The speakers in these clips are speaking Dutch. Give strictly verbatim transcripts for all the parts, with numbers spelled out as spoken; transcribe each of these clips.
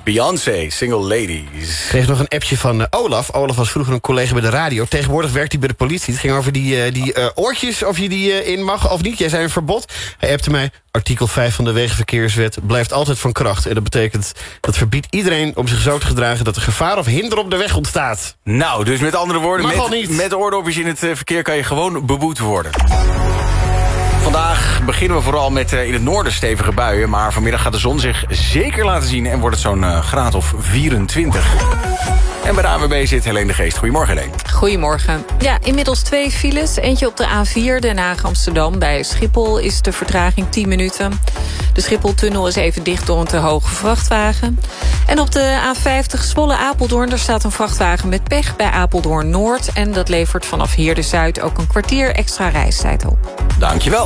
Beyoncé, Single Ladies. Ik kreeg nog een appje van uh, Olaf. Olaf was vroeger een collega bij de radio. Tegenwoordig werkt hij bij de politie. Het ging over die, uh, die uh, oortjes, of je die uh, in mag of niet. Jij zei een verbod. Hij appte mij, artikel vijf van de Wegenverkeerswet blijft altijd van kracht. En dat betekent, dat verbiedt iedereen om zich zo te gedragen dat er gevaar of hinder op de weg ontstaat. Nou, dus met andere woorden, Mag al met, niet. met oordopjes in het uh, verkeer kan je gewoon beboet worden. Vandaag beginnen we vooral met uh, in het noorden stevige buien. Maar vanmiddag gaat de zon zich zeker laten zien en wordt het zo'n uh, graad of vierentwintig. En bij de A N W B zit Helene de Geest. Goedemorgen, Helene. Goedemorgen. Ja, inmiddels twee files. Eentje op de A vier, Den Haag-Amsterdam. Bij Schiphol is de vertraging tien minuten. De Schipholtunnel is even dicht door een te hoge vrachtwagen. En op de A vijftig Zwolle-Apeldoorn... daar staat een vrachtwagen met pech bij Apeldoorn-Noord. En dat levert vanaf Heerde-Zuid ook een kwartier extra reistijd op. Dankjewel.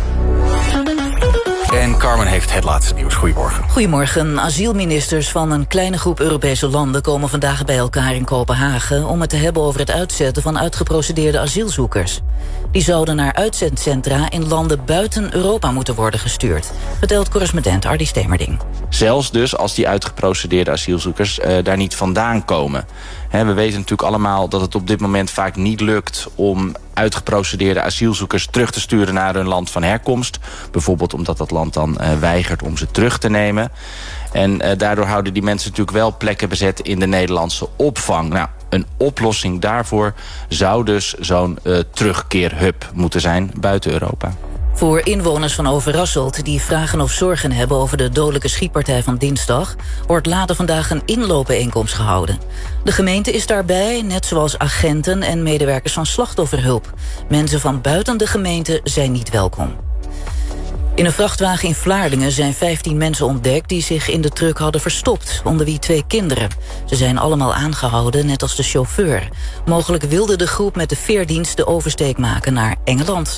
En Carmen heeft het laatste nieuws. Goedemorgen. Goedemorgen. Asielministers van een kleine groep Europese landen komen vandaag bij elkaar in Kopenhagen om het te hebben over het uitzetten van uitgeprocedeerde asielzoekers. Die zouden naar uitzendcentra in landen buiten Europa moeten worden gestuurd, vertelt correspondent Ardy Stemerding. Zelfs dus als die uitgeprocedeerde asielzoekers uh, daar niet vandaan komen. He, we weten natuurlijk allemaal dat het op dit moment vaak niet lukt om uitgeprocedeerde asielzoekers terug te sturen naar hun land van herkomst. Bijvoorbeeld omdat dat land dan uh, weigert om ze terug te nemen. En uh, daardoor houden die mensen natuurlijk wel plekken bezet in de Nederlandse opvang. Nou, een oplossing daarvoor zou dus zo'n uh, terugkeerhub moeten zijn buiten Europa. Voor inwoners van Overasselt die vragen of zorgen hebben over de dodelijke schietpartij van dinsdag, wordt later vandaag een inloopbijeenkomst gehouden. De gemeente is daarbij, net zoals agenten en medewerkers van slachtofferhulp. Mensen van buiten de gemeente zijn niet welkom. In een vrachtwagen in Vlaardingen zijn vijftien mensen ontdekt die zich in de truck hadden verstopt, onder wie twee kinderen. Ze zijn allemaal aangehouden, net als de chauffeur. Mogelijk wilde de groep met de veerdienst de oversteek maken naar Engeland.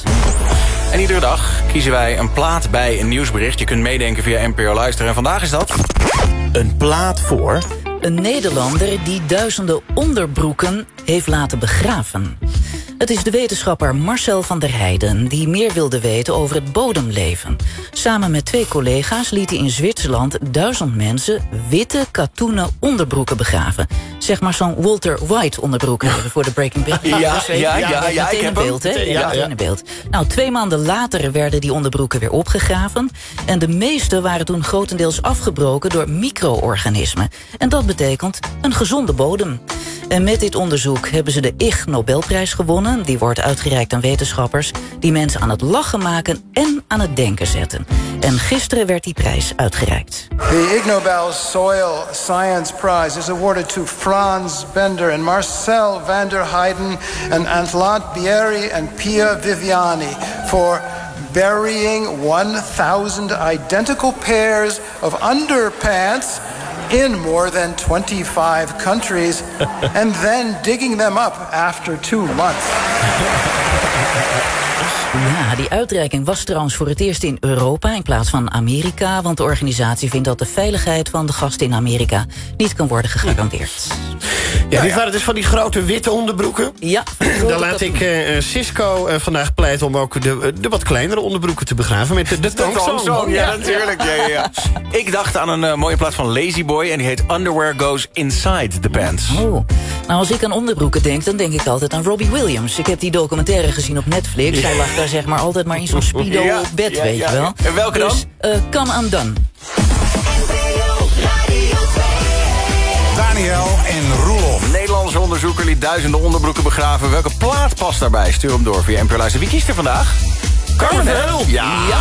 En iedere dag kiezen wij een plaat bij een nieuwsbericht. Je kunt meedenken via N P O Luisteren. En vandaag is dat een plaat voor een Nederlander die duizenden onderbroeken heeft laten begraven. Het is de wetenschapper Marcel van der Heijden die meer wilde weten over het bodemleven. Samen met twee collega's liet hij in Zwitserland duizend mensen witte katoenen onderbroeken begraven. Zeg maar zo'n Walter White onderbroek even voor de Breaking Bad. Ja, ja, ja, ja, ja, ik heb beeld, hè? hem. Ja, ja. beeld. Nou, twee maanden later werden die onderbroeken weer opgegraven. En de meeste waren toen grotendeels afgebroken door micro-organismen. En dat betekent een gezonde bodem. En met dit onderzoek hebben ze de Ig Nobelprijs gewonnen. Die wordt uitgereikt aan wetenschappers die mensen aan het lachen maken en aan het denken zetten. En gisteren werd die prijs uitgereikt. The Ig Nobel Soil Science Prize is awarded to Franz Bender and Marcel van der Heijden and Antlat Bieri and Pia Viviani for burying one thousand identical pairs of underpants in more than twenty-five countries and then digging them up after two months. Ja, die uitreiking was trouwens voor het eerst in Europa in plaats van Amerika, want de organisatie vindt dat de veiligheid van de gasten in Amerika niet kan worden gegarandeerd. Ja, dit waren dus van die grote witte onderbroeken. Ja. Dan laat ik uh, Cisco uh, vandaag pleiten om ook de, de wat kleinere onderbroeken te begraven met de, de Tong-song. Ja, natuurlijk. Ja, ja, ja. Ik dacht aan een uh, mooie plaat van Lazy Boy en die heet Underwear Goes Inside the Pants. Oh. Nou, als ik aan onderbroeken denk, dan denk ik altijd aan Robbie Williams. Ik heb die documentaire gezien op Netflix. Hij lag daar zeg maar altijd maar in zo'n speedo ja, op bed, ja, weet ja, je wel. En welke dan? Dus, uh, Come Undone. Daniel en Roelof. Een Nederlandse onderzoeker liet duizenden onderbroeken begraven. Welke plaat past daarbij? Stuur hem door via N P O Luisteren. Wie kiest er vandaag? Carmen. Ja. Ja.